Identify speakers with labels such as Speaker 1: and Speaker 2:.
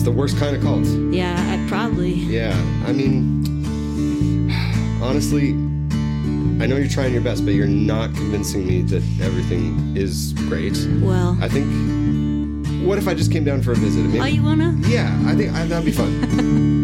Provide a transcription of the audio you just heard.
Speaker 1: It's the worst kind of cult.
Speaker 2: Yeah, probably.
Speaker 1: Yeah, I mean, honestly, I know you're trying your best, but you're not convincing me that everything is great.
Speaker 2: Well,
Speaker 1: I think, what if I just came down for a visit? Maybe,
Speaker 2: oh, you wanna?
Speaker 1: yeah, I think that'd be fun.